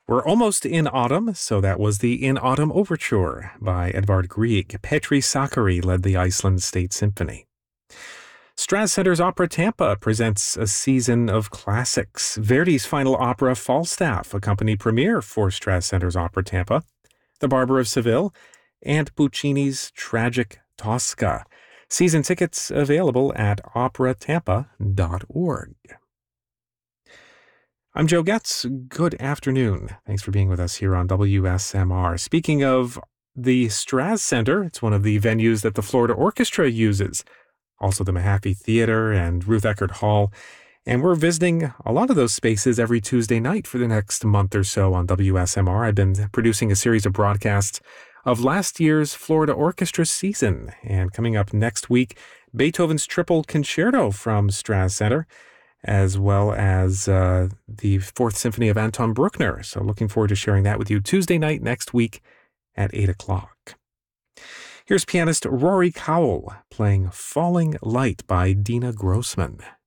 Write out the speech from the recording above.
We're almost in autumn, so that was the In Autumn Overture by Edvard Grieg. Petri Sakari led the Iceland State Symphony. Straz Center's Opera Tampa presents a season of classics. Verdi's final opera, Falstaff, a company premiere for Straz Center's Opera Tampa. The Barber of Seville, and Puccini's tragic Tosca. Season tickets available at operatampa.org. I'm Joe Getz. Good afternoon. Thanks for being with us here on WSMR. Speaking of the Straz Center, it's one of the venues that the Florida Orchestra uses. Also the Mahaffey Theater and Ruth Eckerd Hall. And we're visiting a lot of those spaces every Tuesday night for the next month or so on WSMR. I've been producing a series of broadcasts of last year's Florida Orchestra season. And coming up next week, Beethoven's Triple Concerto from Straz Center, as well as the Fourth Symphony of Anton Bruckner. So looking forward to sharing that with you Tuesday night next week at 8 o'clock. Here's pianist Rory Cowell playing Falling Light by Dina Grossman.